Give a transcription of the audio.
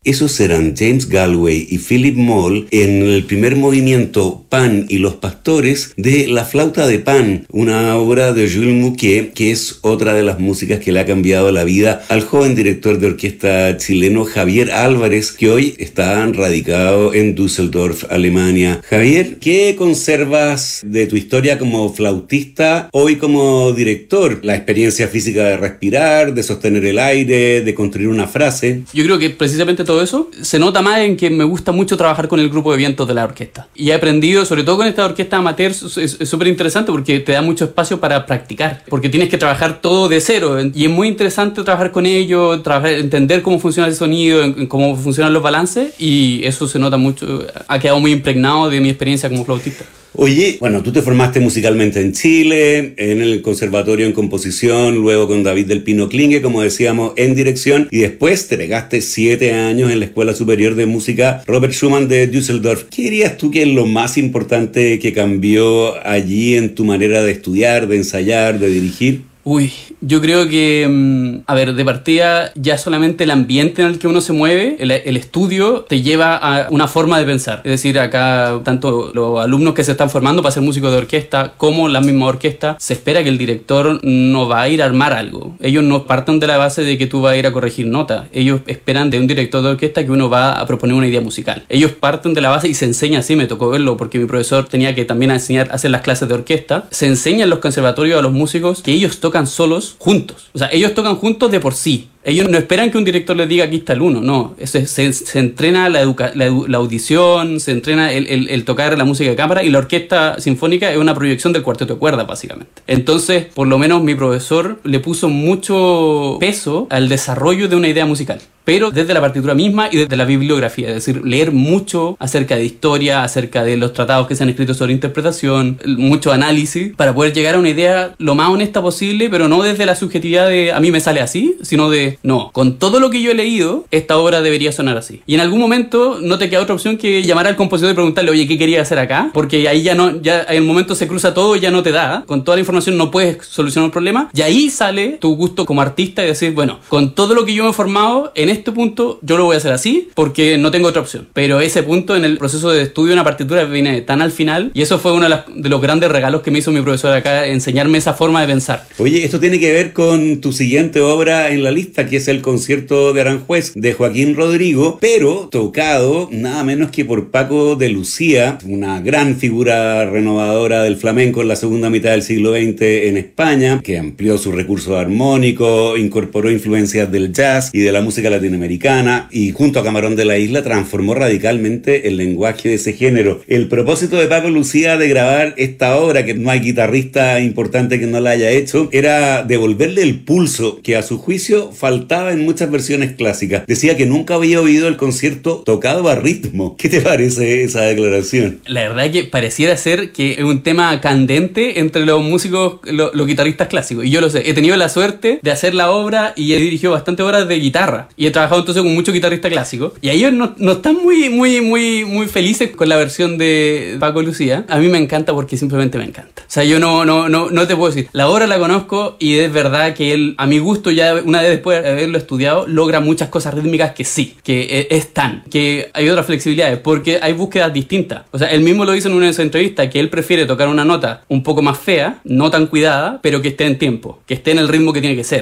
Esos eran James Galway y Philip Moll en el primer movimiento Pan y los pastores de La flauta de Pan, una obra de Jules Mouquet, que es otra de las músicas que le ha cambiado la vida al joven director de orquesta chileno Javier Álvarez, que hoy está radicado en Düsseldorf, Alemania. Javier, ¿qué conservas de tu historia como flautista, hoy como director? La experiencia física de respirar, de sostener el aire, de construir una frase. Yo creo que precisamente todo eso se nota más en que me gusta mucho trabajar con el grupo de vientos de la orquesta. Y he aprendido, sobre todo con esta orquesta amateur, es súper interesante porque te da mucho espacio para practicar, porque tienes que trabajar todo de cero. Y es muy interesante trabajar con ellos, entender cómo funciona el sonido, cómo funcionan los balances, y eso se nota mucho. Ha quedado muy impregnado de mi experiencia como flautista. Oye, bueno, tú te formaste musicalmente en Chile, en el conservatorio en composición, luego con David del Pino Klinge, como decíamos, en dirección, y después te pegaste 7 años en la Escuela Superior de Música Robert Schumann de Düsseldorf. ¿Qué dirías tú que es lo más importante que cambió allí en tu manera de estudiar, de ensayar, de dirigir? Uy, yo creo que, a ver, de partida ya solamente el ambiente en el que uno se mueve, el estudio, te lleva a una forma de pensar. Es decir, acá tanto los alumnos que se están formando para ser músicos de orquesta como la misma orquesta, se espera que el director no va a ir a armar algo. Ellos no parten de la base de que tú vas a ir a corregir notas. Ellos esperan de un director de orquesta que uno va a proponer una idea musical. Ellos parten de la base y se enseña así, me tocó verlo porque mi profesor tenía que también enseñar a hacer las clases de orquesta. Se enseña en los conservatorios a los músicos que ellos tocan solos juntos. O sea, ellos tocan juntos de por sí. Ellos no esperan que un director les diga aquí está el uno, no. Se entrena la audición, se entrena el tocar la música de cámara, y la orquesta sinfónica es una proyección del cuarteto de cuerdas, básicamente. Entonces, por lo menos mi profesor le puso mucho peso al desarrollo de una idea musical, pero desde la partitura misma y desde la bibliografía, es decir, leer mucho acerca de historia, acerca de los tratados que se han escrito sobre interpretación, mucho análisis, para poder llegar a una idea lo más honesta posible, pero no desde la subjetividad de a mí me sale así, sino de no, con todo lo que yo he leído, esta obra debería sonar así. Y en algún momento no te queda otra opción que llamar al compositor y preguntarle, oye, ¿qué quería hacer acá? Porque ahí ya en el momento se cruza todo y ya no te da. Con toda la información no puedes solucionar un problema. Y ahí sale tu gusto como artista y decir, bueno, con todo lo que yo me he formado, en este punto yo lo voy a hacer así porque no tengo otra opción. Pero ese punto en el proceso de estudio de una partitura viene tan al final, y eso fue uno de los grandes regalos que me hizo mi profesor acá, enseñarme esa forma de pensar. Oye, esto tiene que ver con tu siguiente obra en la lista, que es el concierto de Aranjuez de Joaquín Rodrigo, pero tocado nada menos que por Paco de Lucía, una gran figura renovadora del flamenco en la segunda mitad del siglo XX en España, que amplió su recurso armónico, incorporó influencias del jazz y de la música latinoamericana, y junto a Camarón de la Isla transformó radicalmente el lenguaje de ese género. El propósito de Paco Lucía de grabar esta obra, que no hay guitarrista importante que no la haya hecho, era devolverle el pulso que a su juicio faltaba en muchas versiones clásicas. Decía que nunca había oído el concierto tocado a ritmo. ¿Qué te parece esa declaración? La verdad es que pareciera ser que es un tema candente entre los músicos, los guitarristas clásicos. Y yo lo sé, he tenido la suerte de hacer la obra y he dirigido bastantes horas de guitarra. Y he trabajado entonces con muchos guitarristas clásicos. Y ellos no están muy felices con la versión de Paco Lucía. A mí me encanta porque simplemente me encanta. O sea, yo no te puedo decir. La obra la conozco y es verdad que él, a mi gusto, ya una vez después de haberlo estudiado, logra muchas cosas rítmicas que sí, que están, que hay otras flexibilidades, porque hay búsquedas distintas. O sea, él mismo lo dice en una de sus entrevistas, que él prefiere tocar una nota un poco más fea, no tan cuidada, pero que esté en tiempo, que esté en el ritmo que tiene que ser.